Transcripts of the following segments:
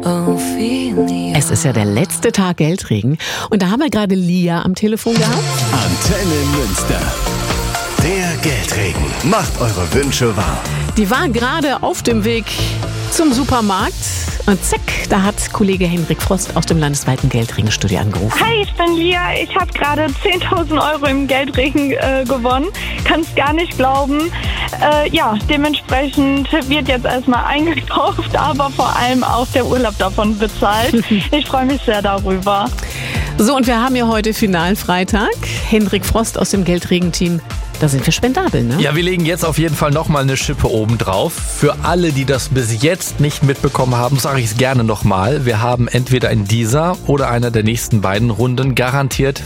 Es ist ja der letzte Tag Geldregen und da haben wir gerade Lia am Telefon gehabt. Antenne Münster. Der Geldregen macht eure Wünsche wahr. Die war gerade auf dem Weg zum Supermarkt und zack, da hat Kollege Henrik Frost aus dem landesweiten Geldregenstudio angerufen. Hi, ich bin Lia. Ich habe gerade 10.000 Euro im Geldregen gewonnen. Kannst gar nicht glauben. Dementsprechend wird jetzt erstmal eingekauft, aber vor allem auch der Urlaub davon bezahlt. Ich freue mich sehr darüber. So, und wir haben ja heute Finalfreitag. Henrik Frost aus dem Geldregenteam. Da sind wir spendabel, ne? Ja, wir legen jetzt auf jeden Fall nochmal eine Schippe oben drauf. Für alle, die das bis jetzt nicht mitbekommen haben, sage ich es gerne nochmal. Wir haben entweder in dieser oder einer der nächsten beiden Runden garantiert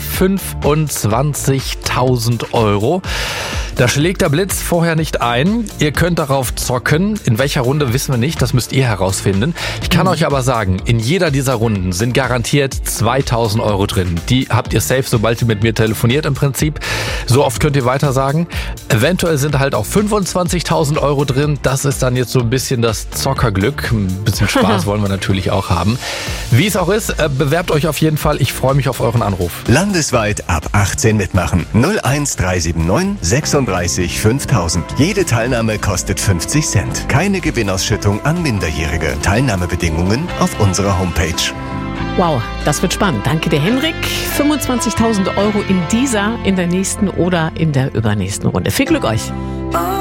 25.000 Euro. Da schlägt der Blitz vorher nicht ein. Ihr könnt darauf zocken. In welcher Runde wissen wir nicht, das müsst ihr herausfinden. Ich kann euch aber sagen, in jeder dieser Runden sind garantiert 2.000 Euro drin. Die habt ihr safe, sobald ihr mit mir telefoniert im Prinzip. So oft könnt ihr weiter sagen. Eventuell sind halt auch 25.000 Euro drin. Das ist dann jetzt so ein bisschen das Zockerglück. Ein bisschen Spaß wollen wir natürlich auch haben. Wie es auch ist, bewerbt euch auf jeden Fall. Ich freue mich auf euren Anruf. Landesweit ab 18 mitmachen. 01379 36 5000. Jede Teilnahme kostet 50 Cent. Keine Gewinnausschüttung an Minderjährige. Teilnahmebedingungen auf unserer Homepage. Wow, das wird spannend. Danke dir, Henrik. 25.000 Euro in dieser, in der nächsten oder in der übernächsten Runde. Viel Glück euch.